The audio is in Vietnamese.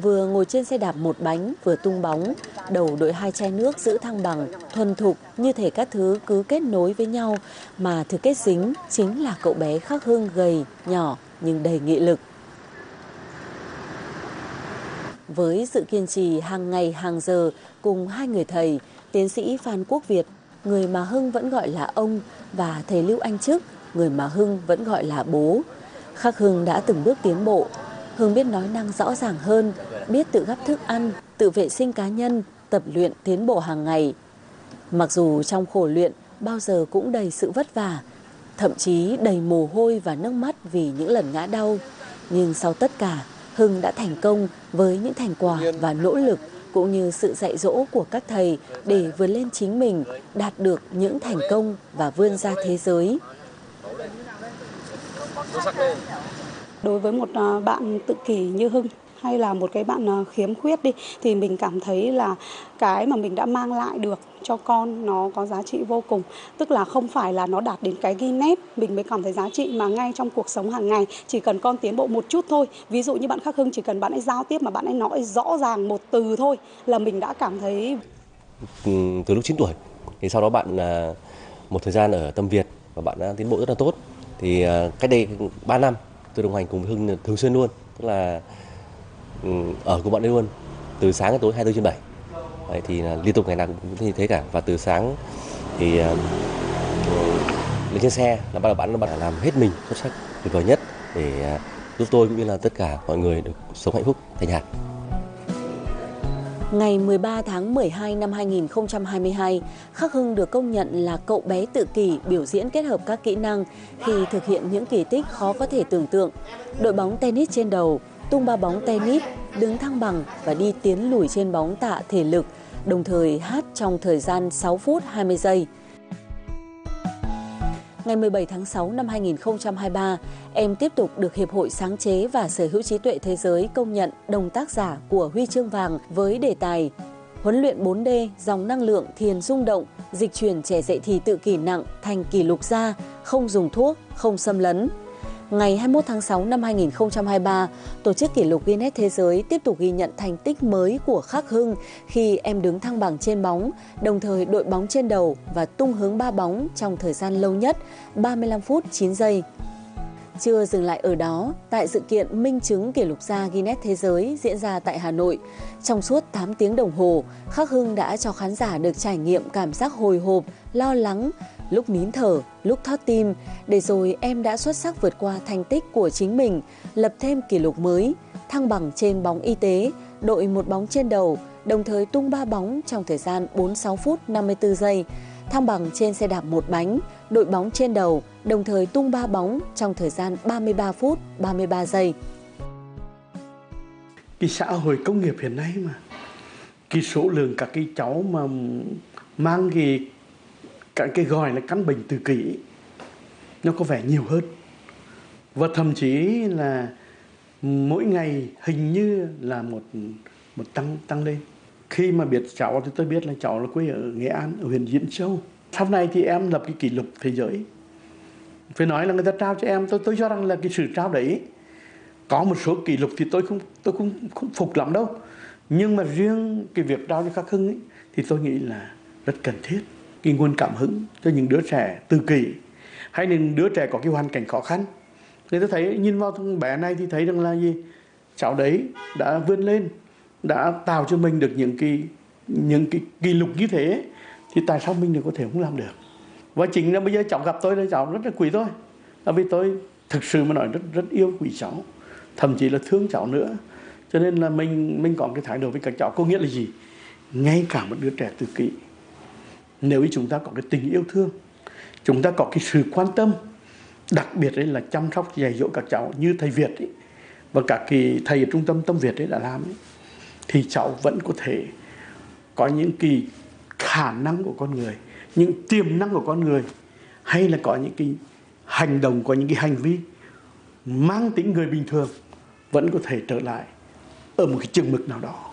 vừa ngồi trên xe đạp một bánh vừa tung bóng, đầu đội 2 chai nước giữ thăng bằng, thuần thục như thể các thứ cứ kết nối với nhau, mà thứ kết dính chính là cậu bé Khắc Hưng gầy, nhỏ nhưng đầy nghị lực. Với sự kiên trì hàng ngày hàng giờ cùng 2 người thầy, tiến sĩ Phan Quốc Việt, người mà Hưng vẫn gọi là ông, và thầy Lưu Anh Trức, người mà Hưng vẫn gọi là bố, Khắc Hưng đã từng bước tiến bộ. Hưng biết nói năng rõ ràng hơn, biết tự gắp thức ăn, tự vệ sinh cá nhân, tập luyện tiến bộ hàng ngày. Mặc dù trong khổ luyện bao giờ cũng đầy sự vất vả, thậm chí đầy mồ hôi và nước mắt vì những lần ngã đau, nhưng sau tất cả, Hưng đã thành công với những thành quả và nỗ lực cũng như sự dạy dỗ của các thầy để vươn lên chính mình, đạt được những thành công và vươn ra thế giới. Đối với một bạn tự kỷ như Hưng hay là một cái bạn khiếm khuyết đi, thì mình cảm thấy là cái mà mình đã mang lại được cho con nó có giá trị vô cùng. Tức là không phải là nó đạt đến cái Guinness mình mới cảm thấy giá trị, mà ngay trong cuộc sống hàng ngày chỉ cần con tiến bộ một chút thôi. Ví dụ như bạn Khắc Hưng, chỉ cần bạn ấy giao tiếp mà bạn ấy nói rõ ràng một từ thôi là mình đã cảm thấy. Từ lúc 9 tuổi thì sau đó bạn một thời gian ở Tâm Việt và bạn đã tiến bộ rất là tốt. Thì cách đây 3 năm tôi đồng hành cùng với Hưng thường xuyên luôn, tức là ở cùng bạn ấy luôn từ sáng đến tối 24/7. Đấy, thì liên tục ngày nào cũng như thế cả. Và từ sáng thì lên trên xe là bắt đầu bạn làm hết mình xuất sắc tuyệt vời nhất để giúp tôi cũng như là tất cả mọi người được sống hạnh phúc thanh thản. Ngày 13 tháng 12 năm 2022, Khắc Hưng được công nhận là cậu bé tự kỷ biểu diễn kết hợp các kỹ năng khi thực hiện những kỳ tích khó có thể tưởng tượng. Đội bóng tennis trên đầu, tung 3 bóng tennis, đứng thăng bằng và đi tiến lùi trên bóng tạ thể lực, đồng thời hát trong thời gian 6 phút 20 giây. Ngày 17 tháng 6 năm 2023, em tiếp tục được Hiệp hội Sáng chế và Sở hữu trí tuệ thế giới công nhận đồng tác giả của huy chương vàng với đề tài huấn luyện 4D dòng năng lượng thiền rung động, dịch chuyển trẻ dậy thì tự kỷ nặng thành kỷ lục gia, không dùng thuốc, không xâm lấn. Ngày 21 tháng 6 năm 2023, Tổ chức Kỷ lục Guinness Thế giới tiếp tục ghi nhận thành tích mới của Khắc Hưng khi em đứng thăng bằng trên bóng, đồng thời đội bóng trên đầu và tung hướng 3 bóng trong thời gian lâu nhất, 35 phút 9 giây. Chưa dừng lại ở đó, tại sự kiện minh chứng kỷ lục gia Guinness Thế giới diễn ra tại Hà Nội, trong suốt 8 tiếng đồng hồ, Khắc Hưng đã cho khán giả được trải nghiệm cảm giác hồi hộp, lo lắng, lúc nín thở, lúc thót tim, để rồi em đã xuất sắc vượt qua thành tích của chính mình, lập thêm kỷ lục mới, thăng bằng trên bóng y tế, đội một bóng trên đầu, đồng thời tung 3 bóng trong thời gian 46 phút 54 giây, thăng bằng trên xe đạp một bánh, đội bóng trên đầu, đồng thời tung 3 bóng trong thời gian 33 phút 33 giây. Cái xã hội công nghiệp hiện nay mà, cái số lượng các cái cháu mà mang cái gọi là căn bệnh tự kỷ nó có vẻ nhiều hơn, và thậm chí là mỗi ngày hình như là một tăng lên. Khi mà biết cháu thì tôi biết là cháu là quê ở Nghệ An, ở huyện Diễn Châu. Sau này thì em lập cái kỷ lục thế giới. Phải nói là người ta trao cho em, tôi cho rằng là cái sự trao đấy có một số kỷ lục thì tôi không phục lắm đâu, nhưng mà riêng cái việc trao cho Khắc Hưng ấy, thì tôi nghĩ là rất cần thiết. Cái nguồn cảm hứng cho những đứa trẻ tự kỷ hay những đứa trẻ có cái hoàn cảnh khó khăn. Người ta thấy nhìn vào thằng bé này thì thấy rằng là gì, cháu đấy đã vươn lên, đã tạo cho mình được những cái kỷ lục như thế, thì tại sao mình có thể không làm được? Và chính là bây giờ cháu gặp tôi là cháu rất là quý tôi, là vì tôi thực sự mà nói rất yêu quý cháu, thậm chí là thương cháu nữa. Cho nên là mình có cái thái độ với các cháu. Có nghĩa là gì? Ngay cả một đứa trẻ tự kỷ, nếu như chúng ta có cái tình yêu thương, chúng ta có cái sự quan tâm, đặc biệt đấy là chăm sóc dạy dỗ các cháu như thầy Việt ấy, và các cái thầy ở trung tâm Tâm Việt ấy đã làm ấy, thì cháu vẫn có thể có những cái khả năng của con người, những tiềm năng của con người, hay là có những cái hành động, có những cái hành vi mang tính người bình thường, vẫn có thể trở lại ở một cái chừng mực nào đó.